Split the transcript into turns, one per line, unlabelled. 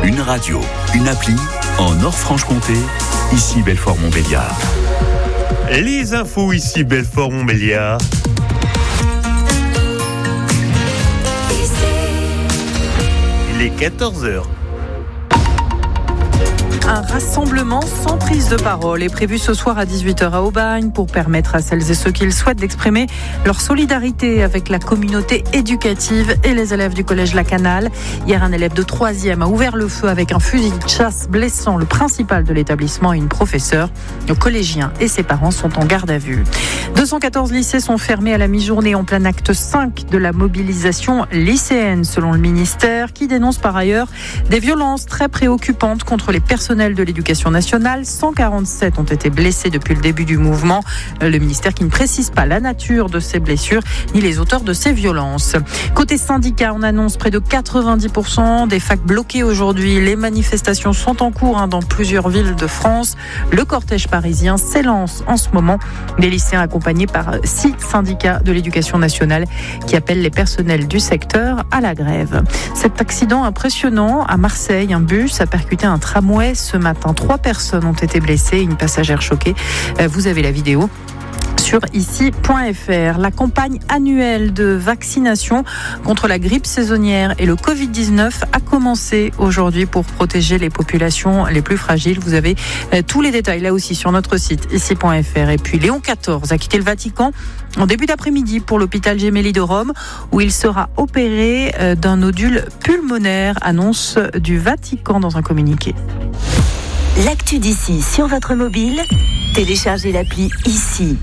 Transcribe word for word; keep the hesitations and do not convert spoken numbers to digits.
Une radio, une appli, en Nord-Franche-Comté, ici Belfort-Montbéliard.
Les infos ici Belfort-Montbéliard. Il est quatorze heures.
Un rassemblement sans prise de parole est prévu ce soir à dix-huit heures à Aubagne pour permettre à celles et ceux qui le souhaitent d'exprimer leur solidarité avec la communauté éducative et les élèves du collège La Canale. Hier, un élève de troisième a ouvert le feu avec un fusil de chasse, blessant le principal de l'établissement et une professeure. Le collégien et ses parents sont en garde à vue. deux cent quatorze lycées sont fermés à la mi-journée en plein acte cinq de la mobilisation lycéenne, selon le ministère, qui dénonce par ailleurs des violences très préoccupantes contre les personnels de l'éducation nationale. cent quarante-sept ont été blessés depuis le début du mouvement. Le ministère qui ne précise pas la nature de ces blessures ni les auteurs de ces violences. Côté syndicat, on annonce près de quatre-vingt-dix pour cent des facs bloqués aujourd'hui. Les manifestations sont en cours hein, dans plusieurs villes de France. Le cortège parisien s'élance en ce moment. Les lycéens accompagnés par six syndicats de l'éducation nationale qui appellent les personnels du secteur à la grève. Cet accident impressionnant à Marseille, un bus a percuté un tramway ce matin. Trois personnes ont été blessées, une passagère choquée. Vous avez la vidéo sur ici point f r. La campagne annuelle de vaccination contre la grippe saisonnière et le covid dix-neuf a commencé aujourd'hui pour protéger les populations les plus fragiles. Vous avez tous les détails là aussi sur notre site ici point f r. Et puis Léon quatorze a quitté le Vatican en début d'après-midi pour l'hôpital Gemelli de Rome où il sera opéré d'un nodule pulmonaire, annonce du Vatican dans un communiqué.
L'actu d'ici sur votre mobile, téléchargez l'appli ici.